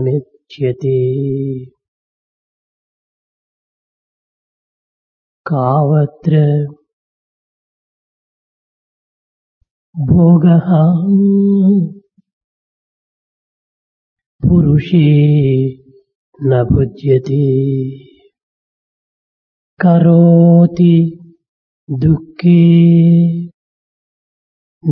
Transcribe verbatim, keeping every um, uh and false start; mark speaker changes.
Speaker 1: ప్రముచ్యతే. కావత్ర భోగః పురుషే న భుజ్యతే. కరోతి దుఃఖే